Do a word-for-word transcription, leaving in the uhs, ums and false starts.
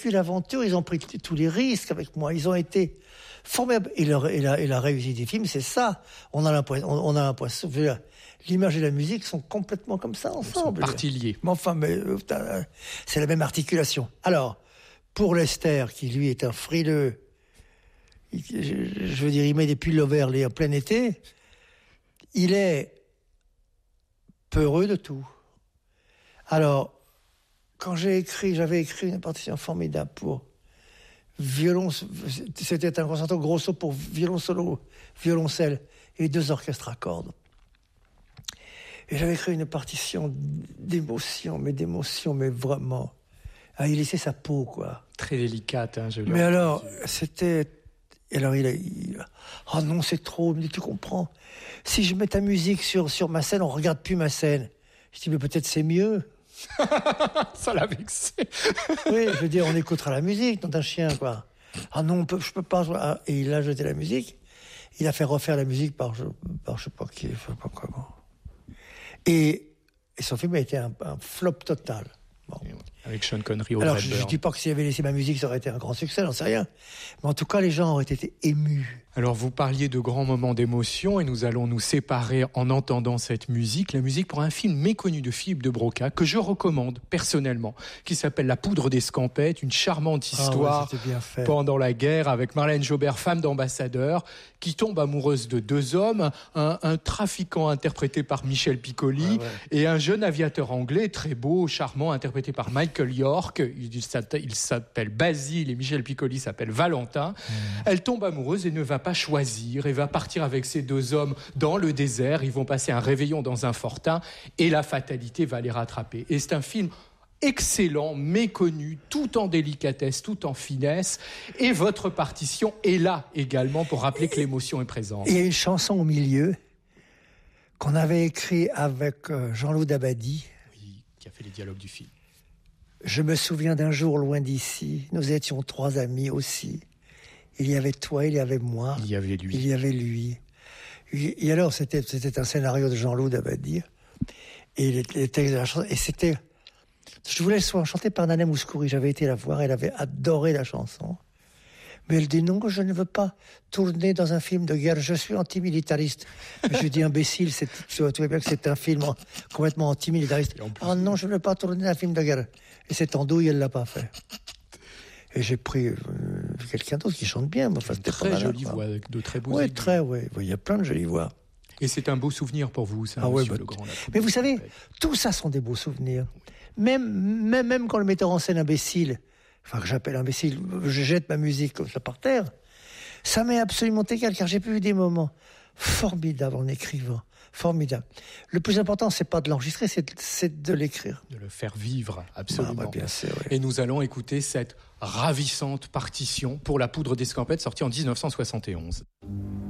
vécu l'aventure, ils ont pris t- tous les risques avec moi, ils ont été formidables. Et, leur, et, la, et la réussite des films, c'est ça. On a l'impression, on, on a l'impression, l'image et la musique sont complètement comme ça ensemble. Ils sont parties liées. Mais enfin, mais, euh, putain, c'est la même articulation. Alors, pour Lester, qui lui est un frileux, il, je, je veux dire, il met des pulls overlay en plein été, il est peureux de tout. Alors, quand j'ai écrit, j'avais écrit une partition formidable pour violon, c'était un concerto grosso pour violon solo, violoncelle et deux orchestres à cordes. Et j'avais écrit une partition d'émotion, mais d'émotion, mais vraiment. Ah, il laissait sa peau, quoi. Très délicate, hein, je Mais alors, c'était... Et alors, il a... Il... Oh non, c'est trop, mais tu comprends. Si je mets ta musique sur, sur ma scène, on regarde plus ma scène. Je dis, mais peut-être c'est mieux. Ça l'a vexé. Oui, je veux dire, on écoutera la musique dans un chien, quoi. Ah non, on peut, je peux pas. Ah, et il a jeté la musique. Il a fait refaire la musique par, je, par je sais pas qui, je sais pas comment. Et, et son film a été un, un flop total. Bon. Avec Sean Connery au Alors, je ne dis pas que s'il avait laissé ma musique, ça aurait été un grand succès, j'en sais rien. Mais en tout cas, les gens auraient été émus. Alors, vous parliez de grands moments d'émotion et nous allons nous séparer en entendant cette musique. La musique pour un film méconnu de Philippe de Broca, que je recommande personnellement, qui s'appelle La poudre des Scampettes, une charmante histoire ah ouais, bien fait. pendant la guerre avec Marlène Jobert, femme d'ambassadeur, qui tombe amoureuse de deux hommes, un, un trafiquant interprété par Michel Piccoli ouais, ouais. et un jeune aviateur anglais très beau, charmant, interprété par Michael York. Il s'appelle Basile et Michel Piccoli s'appelle Valentin. Mmh. Elle tombe amoureuse et ne va pas choisir et va partir avec ces deux hommes dans le désert. Ils vont passer un réveillon dans un fortin et la fatalité va les rattraper. Et c'est un film excellent, méconnu, tout en délicatesse, tout en finesse. Et votre partition est là également pour rappeler que l'émotion est présente. Il y a une chanson au milieu qu'on avait écrite avec Jean-Loup Dabadi. Oui, qui a fait les dialogues du film. Je me souviens d'un jour loin d'ici, nous étions trois amis aussi. Il y avait toi, il y avait moi. Il y avait lui. Il y avait lui. Et alors, c'était, c'était un scénario de Jean-Loup Dabadi. Et les, les textes de la chanson, et c'était... Je voulais soit chanter par Nana Mouskouri. J'avais été la voir, elle avait adoré la chanson. Mais elle dit non, je ne veux pas tourner dans un film de guerre. Je suis antimilitariste. Je lui dis imbécile, c'est, tu vois bien que c'est un film complètement antimilitariste. Ah non, je ne veux pas tourner dans un film de guerre. Et cette andouille, elle l'a pas fait. Et j'ai pris euh, quelqu'un d'autre qui chante bien. Enfin, une très malin, jolie quoi. voix avec de très beaux ouais, aigus. très, ouais. Il y a plein de jolies voix. Et c'est un beau souvenir pour vous, ça, ah monsieur ouais, bah, Legrand. Mais vous savez, tout ça sont des beaux souvenirs. Même, même, même quand le metteur en scène imbécile, enfin que j'appelle imbécile, je jette ma musique comme ça par terre, ça m'est absolument égal, car j'ai pu des moments formidables en écrivant. Formidable. Le plus important, c'est pas de l'enregistrer, c'est, c'est de l'écrire. De le faire vivre, absolument. Ah, bah, bien sûr, oui. Et nous allons écouter cette ravissante partition pour La poudre des Scampettes, sortie en dix-neuf cent soixante et onze.